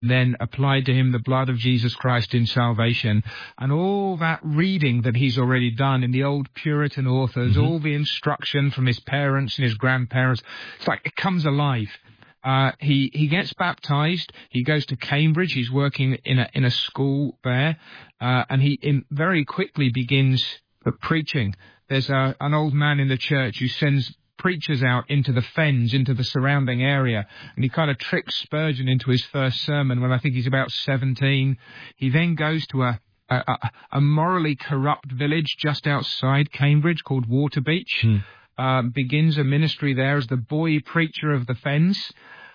then applied to him the blood of Jesus Christ in salvation, and all that reading that he's already done in the old Puritan authors, all the instruction from his parents and his grandparents, it's like it comes alive. He gets baptized. He goes to Cambridge. He's working in a school there, and he very quickly begins preaching. There's an old man in the church who sends preachers out into the fens, into the surrounding area, and he kind of tricks Spurgeon into his first sermon when I think he's about 17. He then goes to a morally corrupt village just outside Cambridge called Waterbeach, begins a ministry there as the boy preacher of the fens,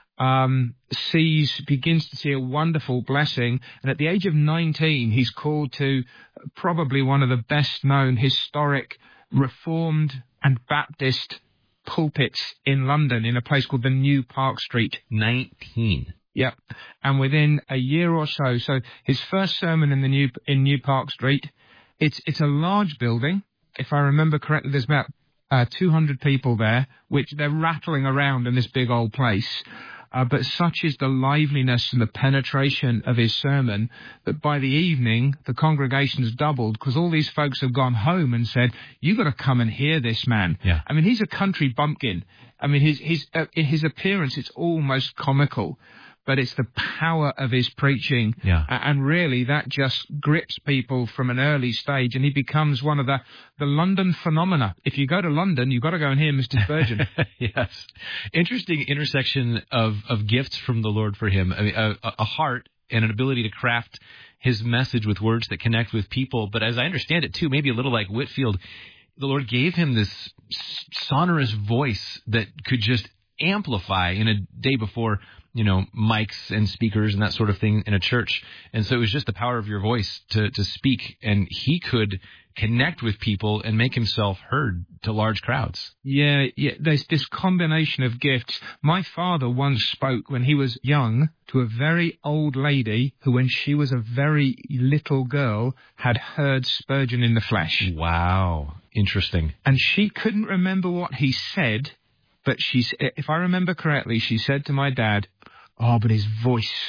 begins to see a wonderful blessing, and at the age of 19 he's called to probably one of the best known historic Reformed and Baptist pulpits in London, in a place called the New Park Street. 19. Yep. And within a year or so his first sermon in New Park Street, it's a large building. If I remember correctly, there's about 200 people there, which they're rattling around in this big old place. But such is the liveliness and the penetration of his sermon that by the evening, the congregation's doubled because all these folks have gone home and said, "You've got to come and hear this man." Yeah. I mean, he's a country bumpkin. I mean, his appearance, it's almost comical, but it's the power of his preaching. Yeah. And really that just grips people from an early stage, and he becomes one of the London phenomena. If you go to London, you've got to go and hear Mr. Spurgeon. Yes. Interesting intersection of gifts from the Lord for him. I mean, a heart and an ability to craft his message with words that connect with people. But as I understand it too, maybe a little like Whitefield, the Lord gave him this sonorous voice that could just amplify in a day before, mics and speakers and that sort of thing in a church. And so it was just the power of your voice to speak, and he could connect with people and make himself heard to large crowds. Yeah, there's this combination of gifts. My father once spoke when he was young to a very old lady who, when she was a very little girl, had heard Spurgeon in the flesh. Wow. Interesting. And she couldn't remember what he said, but if I remember correctly, she said to my dad, "Oh, but his voice.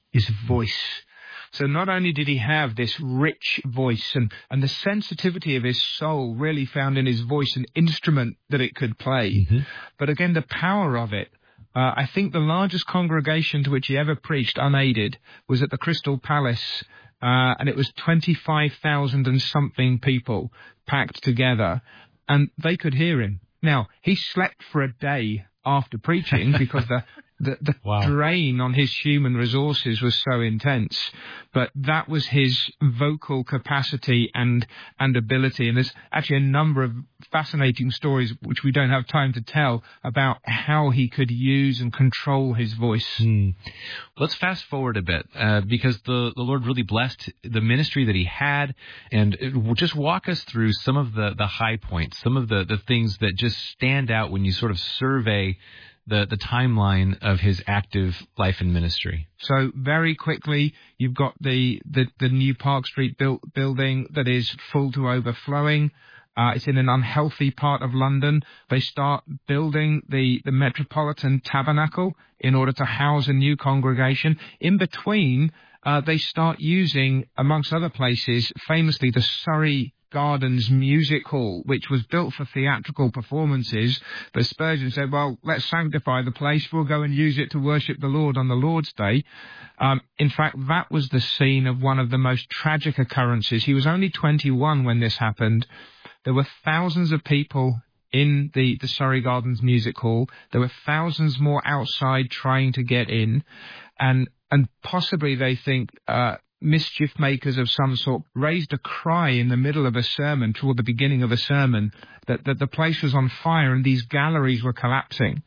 So not only did he have this rich voice and the sensitivity of his soul really found in his voice an instrument that it could play, but again, the power of it. I think the largest congregation to which he ever preached unaided was at the Crystal Palace, and it was 25,000 and something people packed together, and they could hear him. Now, he slept for a day after preaching because the Wow. drain on his human resources was so intense, but that was his vocal capacity and ability. And there's actually a number of fascinating stories which we don't have time to tell about how he could use and control his voice. Let's fast forward a bit because the Lord really blessed the ministry that he had, and just walk us through some of the high points, some of the things that just stand out when you sort of survey the timeline of his active life and ministry. So very quickly, you've got the New Park Street building that is full to overflowing. It's in an unhealthy part of London. They start building the Metropolitan Tabernacle in order to house a new congregation. In between, they start using, amongst other places, famously the Surrey Gardens Music Hall, which was built for theatrical performances, but Spurgeon said, well, let's sanctify the place. We'll go and use it to worship the Lord on the Lord's Day. In fact, that was the scene of one of the most tragic occurrences. He was only 21 when this happened. There were thousands of people in the Surrey Gardens Music Hall. There were thousands more outside trying to get in, and possibly they think mischief makers of some sort raised a cry in the middle of a sermon, toward the beginning of a sermon, that the place was on fire and these galleries were collapsing.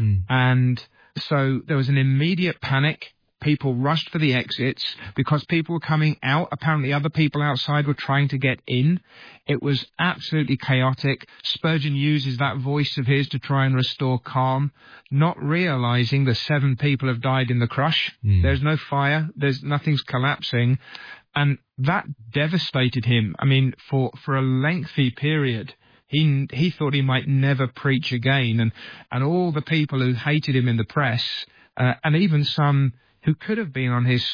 And so there was an immediate panic. People rushed for the exits because people were coming out. Apparently other people outside were trying to get in. It was absolutely chaotic. Spurgeon uses that voice of his to try and restore calm, not realizing the 7 people have died in the crush. There's no fire. Nothing's collapsing. And that devastated him. I mean, for a lengthy period, he thought he might never preach again. And all the people who hated him in the press, and even some who could have been on his